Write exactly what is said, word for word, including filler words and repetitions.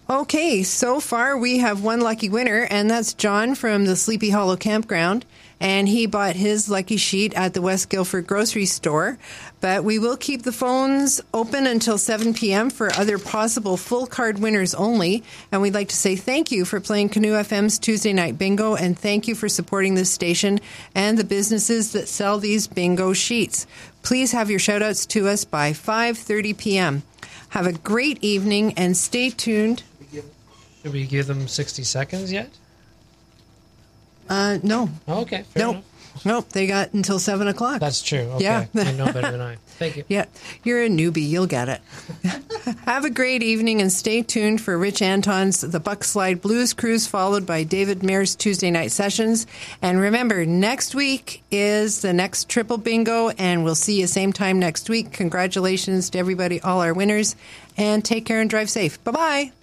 Okay, so far we have one lucky winner, and that's John from the Sleepy Hollow Campground. And he bought his lucky sheet at the West Guilford grocery store. But we will keep the phones open until seven p.m. for other possible full card winners only. And we'd like to say thank you for playing Canoe F M's Tuesday Night Bingo, and thank you for supporting this station and the businesses that sell these bingo sheets. Please have your shout-outs to us by five thirty p.m. Have a great evening and stay tuned. Should we give them sixty seconds yet? Uh, no. Oh, okay, fair nope. enough. Nope, they got until seven o'clock. That's true. Okay. Yeah. You know better than I. Thank you. Yeah, you're a newbie. You'll get it. Have a great evening and stay tuned for Rich Anton's The Buckslide Blues Cruise, followed by David Mair's Tuesday Night Sessions. And remember, next week is the next Triple Bingo, and we'll see you same time next week. Congratulations to everybody, all our winners, and take care and drive safe. Bye-bye.